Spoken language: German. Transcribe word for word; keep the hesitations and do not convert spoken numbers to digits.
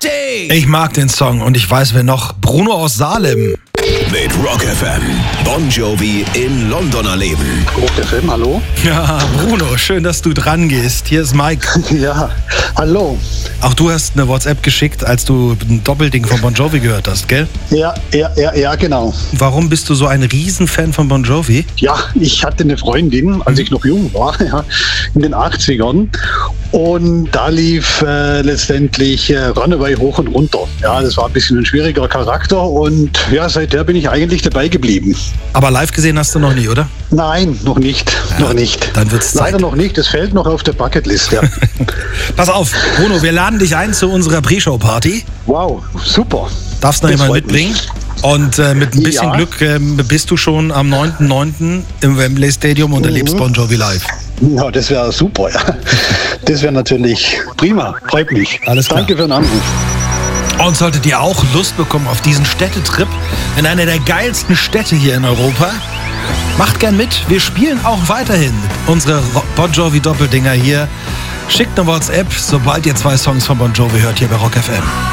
Nasty! Ich mag den Song und ich weiß, wer noch. Bruno aus Salem. Mit Rock F M. Bon Jovi in London erleben. Rock F M, hallo? Ja, Bruno, schön, dass du dran gehst. Hier ist Mike. Ja, hallo. Auch du hast eine WhatsApp geschickt, als du ein Doppelding von Bon Jovi gehört hast, gell? Ja, ja, ja, ja, genau. Warum bist du so ein Riesenfan von Bon Jovi? Ja, ich hatte eine Freundin, als ich noch jung war, ja, in den achtzigern. Und da lief äh, letztendlich äh, Runaway hoch und runter. Ja, das war ein bisschen ein schwieriger Charakter und ja, seither bin ich eigentlich dabei geblieben. Aber live gesehen hast du noch nie, oder? Nein, noch nicht, Ja, noch nicht. dann wird's Zeit. Leider noch nicht, das fällt noch auf der Bucketlist, ja. Pass auf, Bruno, wir laden dich ein zu unserer Pre-Show-Party. Wow, super. Darfst noch Das jemand freut mitbringen? mich. Und äh, mit ein bisschen Ja. Glück äh, bist du schon am neunten neunten im Wembley Stadium und Mhm. erlebst Bon Jovi live. Ja, das wäre super, ja. Das wäre natürlich prima, freut mich. Alles klar. Danke für den Anruf. Und solltet ihr auch Lust bekommen auf diesen Städtetrip in eine der geilsten Städte hier in Europa, macht gern mit. Wir spielen auch weiterhin unsere Bon Jovi Doppeldinger hier. Schickt eine WhatsApp, sobald ihr zwei Songs von Bon Jovi hört hier bei Rock F M.